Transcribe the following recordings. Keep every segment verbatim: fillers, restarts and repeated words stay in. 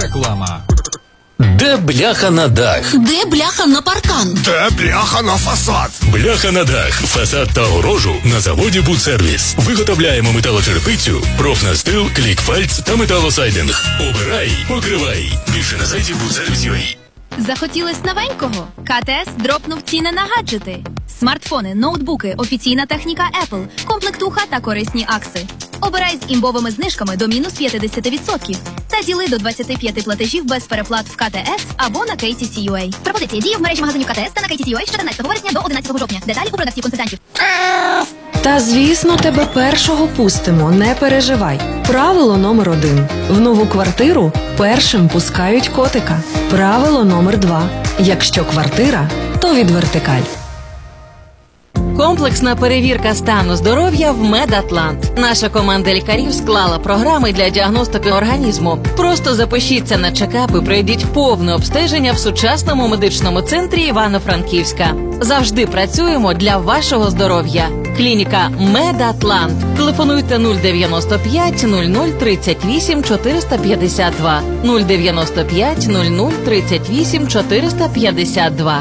Реклама. Де бляха на дах? Де бляха на паркан? Де бляха на фасад? Бляха на дах, фасад та огорожу на заводі «Будсервіс». Виготовляємо металочерепицю, профнастил, клікфальц та металосайдинг. Обирай, покривай. Більше на сайті будсервіс точка ю а. Захотілось новенького? КТС дропнув ціни на гаджети. Смартфони, ноутбуки, офіційна техніка Apple, комплектуха та корисні акси. Обирай з імбовими знижками до мінус п'ятдесят відсотків та діли до двадцяти п'яти платежів без переплат в КТС або на кей ті сі ю ей. Пропозиція діє в мережі магазинів КТС та на кей ті сі ю ей з чотирнадцятого вересня до одинадцятого жовтня. Деталі у продавців консультантів. Та, звісно, тебе першого пустимо, не переживай. Правило номер один. В нову квартиру першим пускають котика. Правило номер два. Якщо квартира, то від вертикаль. Комплексна перевірка стану здоров'я в Медатлант. Наша команда лікарів склала програми для діагностики організму. Просто запишіться на чекап і пройдіть повне обстеження в сучасному медичному центрі Івано-Франківська. Завжди працюємо для вашого здоров'я. Клініка Медатлант. Телефонуйте нуль дев'яносто п'ять нуль нуль тридцять вісім чотириста п'ятдесят два нуль дев'яносто п'ять нуль нуль тридцять вісім чотириста п'ятдесят два.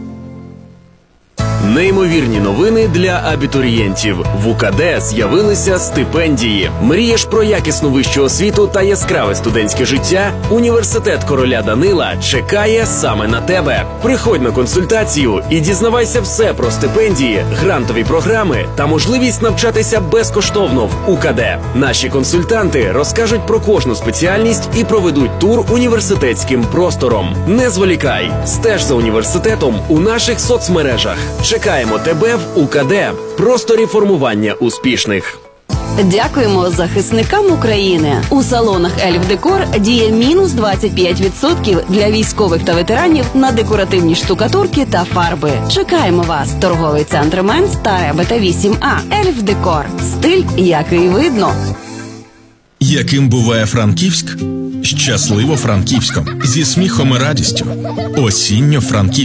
Неймовірні новини для абітурієнтів. В УКД з'явилися стипендії. Мрієш про якісну вищу освіту та яскраве студентське життя? Університет короля Данила чекає саме на тебе. Приходь на консультацію і дізнавайся все про стипендії, грантові програми та можливість навчатися безкоштовно в УКД. Наші консультанти розкажуть про кожну спеціальність і проведуть тур університетським простором. Не зволікай, стеж за університетом у наших соцмережах. Чекаємо тебе в УКД. Просторі формування успішних. Дякуємо захисникам України. У салонах Ельф Декор діє мінус двадцять п'ять відсотків для військових та ветеранів на декоративні штукатурки та фарби. Чекаємо вас. Торговий центр Менс та Ребета вісім А. Ельф Декор. Стиль, який видно. Яким буває Франківськ? Щасливо Франківськом. Зі сміхом і радістю. Осінньо Франківськ.